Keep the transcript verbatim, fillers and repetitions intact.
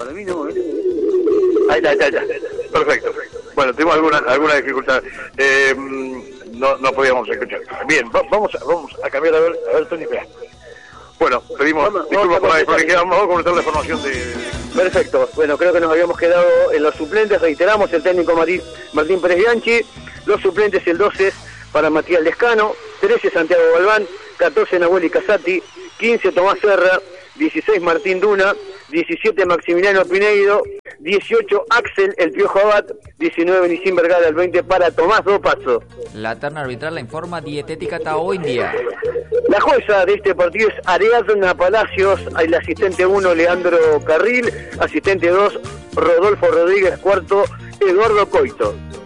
Para mí no, ¿eh? Ahí está, ahí está, ahí está. Perfecto. Bueno, tuvimos alguna alguna dificultad. Eh, no no podíamos escuchar. Bien, va, vamos, a, vamos a cambiar a ver, a ver, Tony, espera. Bueno, pedimos Vamos, disculpas vamos a por ahí, porque completar. vamos a completar la formación de... Perfecto. Bueno, creo que nos habíamos quedado en los suplentes. Reiteramos, el técnico Martín, Martín Pérez Bianchi. Los suplentes, el doce es para Matías Lescano, trece Santiago Galván, catorce Nahuel Casati, quince Tomás Serra, dieciséis Martín Duna, diecisiete Maximiliano Pinedo, dieciocho Axel El Piojo Abad, diecinueve Nisim Vergara, el veinte para Tomás Dopazo. La terna arbitral la informa Dietética Tao India. La jueza de este partido es Ariadna Palacios, el asistente uno Leandro Carril, asistente dos Rodolfo Rodríguez, cuarto Eduardo Coito.